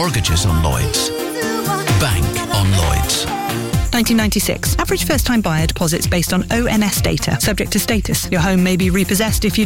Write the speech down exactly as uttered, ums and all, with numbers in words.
Mortgages on Lloyds. Bank on Lloyds. nineteen ninety-six. Average first-time buyer deposits based on O N S data. Subject to status. Your home may be repossessed if you